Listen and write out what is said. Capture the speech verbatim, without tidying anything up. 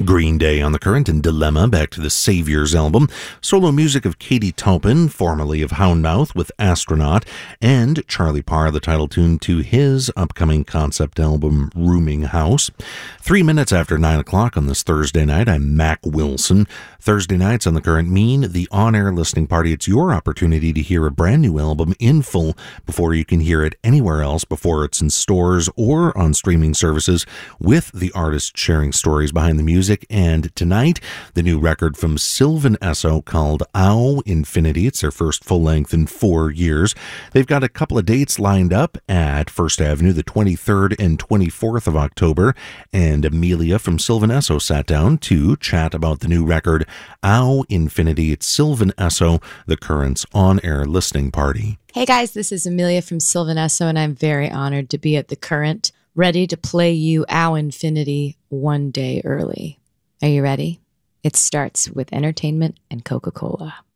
Green Day on The Current and Dilemma, back to the Saviors album. Solo music of Katie Taupin, formerly of Houndmouth, with Astronaut, and Charlie Parr, the title tune to his upcoming concept album, Rooming House. Three minutes after nine o'clock on this Thursday night, I'm Mac Wilson. Thursday nights on The Current mean the on-air listening party. It's your opportunity to hear a brand new album in full before you can hear it anywhere else, before it's in stores or on streaming services, with the artist sharing stories behind the music. And tonight, the new record from Sylvan Esso called Ow Infinity. It's their first full length in four years. They've got a couple of dates lined up at First Avenue, the twenty-third and twenty-fourth of October. And Amelia from Sylvan Esso sat down to chat about the new record, Ow Infinity. It's Sylvan Esso, the Current's on-air listening party. Hey guys, this is Amelia from Sylvan Esso, and I'm very honored to be at the Current, ready to play you Ow Infinity one day early. Are you ready? It starts with entertainment and Coca-Cola.